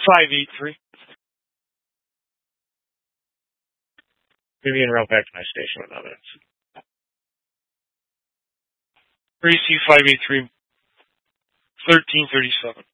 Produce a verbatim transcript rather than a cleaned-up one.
five eight three. Maybe en route back to my station with others. three C five eight three, thirteen thirty-seven.